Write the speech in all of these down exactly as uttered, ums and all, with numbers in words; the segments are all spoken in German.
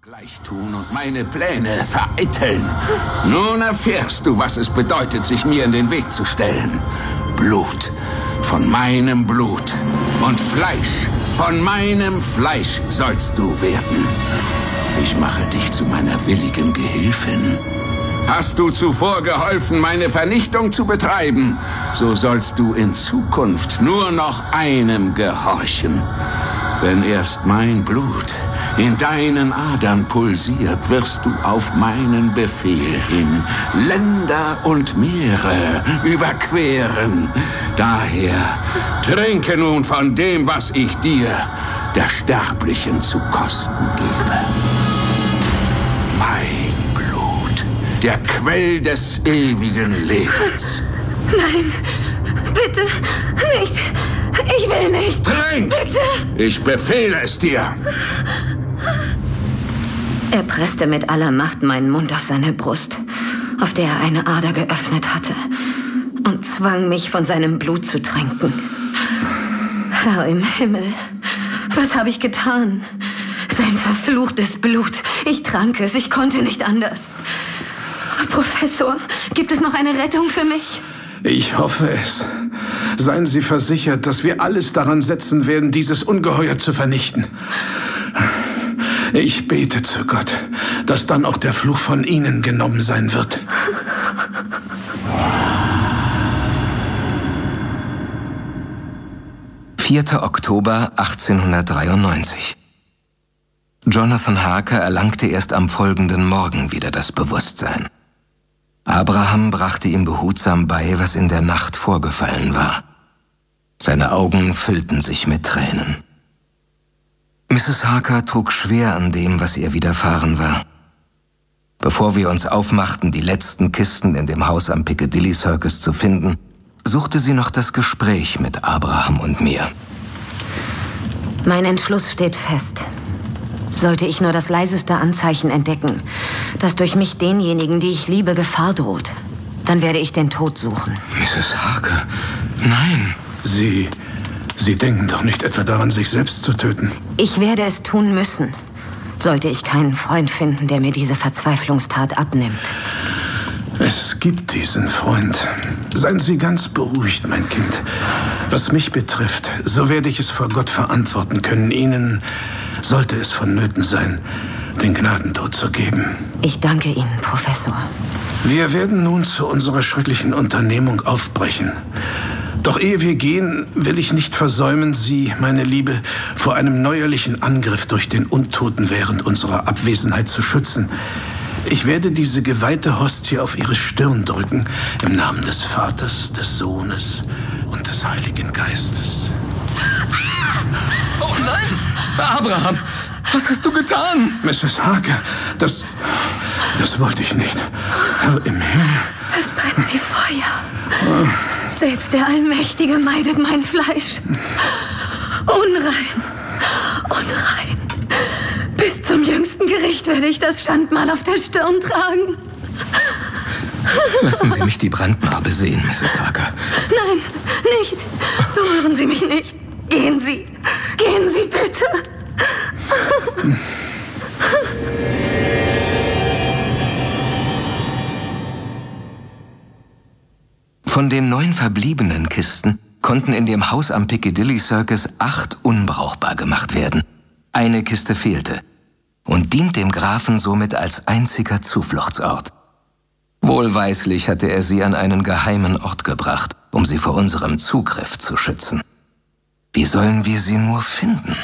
Gleich tun und meine Pläne vereiteln. Nun erfährst du, was es bedeutet, sich mir in den Weg zu stellen. Blut von meinem Blut und Fleisch von meinem Fleisch sollst du werden. Ich mache dich zu meiner willigen Gehilfin. Hast du zuvor geholfen, meine Vernichtung zu betreiben, so sollst du in Zukunft nur noch einem gehorchen. Wenn erst mein Blut in deinen Adern pulsiert, wirst du auf meinen Befehl hin Länder und Meere überqueren. Daher trinke nun von dem, was ich dir, der Sterblichen, zu kosten gebe. Mein Blut, der Quell des ewigen Lebens. Nein, bitte, nicht. Ich will nicht. Trink! Bitte! Ich befehle es dir. Er presste mit aller Macht meinen Mund auf seine Brust, auf der er eine Ader geöffnet hatte, und zwang mich, von seinem Blut zu tränken. Herr im Himmel, was habe ich getan? Sein verfluchtes Blut. Ich trank es, ich konnte nicht anders. Professor, gibt es noch eine Rettung für mich? Ich hoffe es. Seien Sie versichert, dass wir alles daran setzen werden, dieses Ungeheuer zu vernichten. Ich bete zu Gott, dass dann auch der Fluch von Ihnen genommen sein wird. vierter Oktober achtzehnhundertdreiundneunzig. Jonathan Harker erlangte erst am folgenden Morgen wieder das Bewusstsein. Abraham brachte ihm behutsam bei, was in der Nacht vorgefallen war. Seine Augen füllten sich mit Tränen. Misses Harker trug schwer an dem, was ihr widerfahren war. Bevor wir uns aufmachten, die letzten Kisten in dem Haus am Piccadilly Circus zu finden, suchte sie noch das Gespräch mit Abraham und mir. Mein Entschluss steht fest. Sollte ich nur das leiseste Anzeichen entdecken, dass durch mich denjenigen, die ich liebe, Gefahr droht, dann werde ich den Tod suchen. Misses Harker, nein. Sie, Sie denken doch nicht etwa daran, sich selbst zu töten? Ich werde es tun müssen, sollte ich keinen Freund finden, der mir diese Verzweiflungstat abnimmt. Es gibt diesen Freund. Seien Sie ganz beruhigt, mein Kind. Was mich betrifft, so werde ich es vor Gott verantworten können, Ihnen, sollte es vonnöten sein, den Gnadentod zu geben. Ich danke Ihnen, Professor. Wir werden nun zu unserer schrecklichen Unternehmung aufbrechen. Doch ehe wir gehen, will ich nicht versäumen, Sie, meine Liebe, vor einem neuerlichen Angriff durch den Untoten während unserer Abwesenheit zu schützen. Ich werde diese geweihte Hostie auf Ihre Stirn drücken, im Namen des Vaters, des Sohnes und des Heiligen Geistes. Oh nein! Abraham, was hast du getan? Misses Harker, das... das wollte ich nicht. Herr im Himmel. Es brennt wie Feuer. Selbst der Allmächtige meidet mein Fleisch. Unrein, unrein. Bis zum jüngsten Gericht werde ich das Schandmal auf der Stirn tragen. Lassen Sie mich die Brandnarbe sehen, Misses Harker. Nein, nicht. Berühren Sie mich nicht. Gehen Sie. Gehen Sie bitte. Von den neun verbliebenen Kisten konnten in dem Haus am Piccadilly Circus acht unbrauchbar gemacht werden. Eine Kiste fehlte und dient dem Grafen somit als einziger Zufluchtsort. Wohlweislich hatte er sie an einen geheimen Ort gebracht, um sie vor unserem Zugriff zu schützen. Wie sollen wir sie nur finden?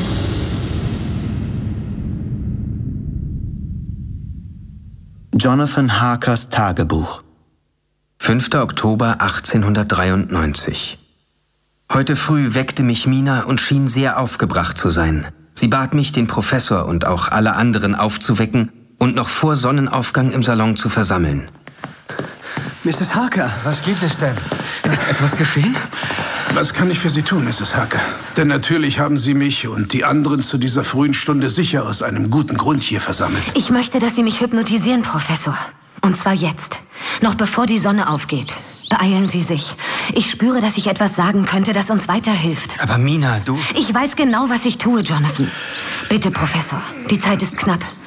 Jonathan Harkers Tagebuch. fünfter Oktober achtzehnhundertdreiundneunzig. Heute früh weckte mich Mina und schien sehr aufgebracht zu sein. Sie bat mich, den Professor und auch alle anderen aufzuwecken und noch vor Sonnenaufgang im Salon zu versammeln. Misses Harker, Was gibt es denn? Ist etwas geschehen? Was kann ich für Sie tun, Misses Harker? Denn natürlich haben Sie mich und die anderen zu dieser frühen Stunde sicher aus einem guten Grund hier versammelt. Ich möchte, dass Sie mich hypnotisieren, Professor. Und zwar jetzt. Noch bevor die Sonne aufgeht. Beeilen Sie sich. Ich spüre, dass ich etwas sagen könnte, das uns weiterhilft. Aber Mina, du... Ich weiß genau, was ich tue, Jonathan. Bitte, Professor. Die Zeit ist knapp.